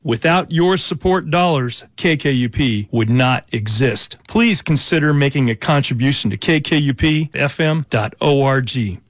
Without your support dollars, KKUP would not exist. Please consider making a contribution to kkupfm.org.